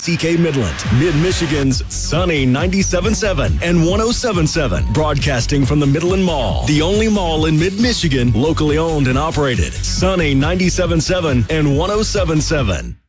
KSTK Midland, Mid-Michigan's Sunny 97.7 and 107.7, broadcasting from the Midland Mall, the only mall in Mid-Michigan, locally owned and operated. Sunny 97.7 and 107.7.